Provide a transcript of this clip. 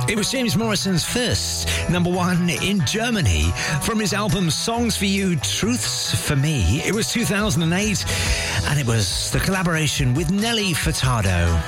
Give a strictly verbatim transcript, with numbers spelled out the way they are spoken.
It was James Morrison's first number one in Germany from his album Songs for You, Truths for Me. It was two thousand eight, and it was the collaboration with Nelly Furtado.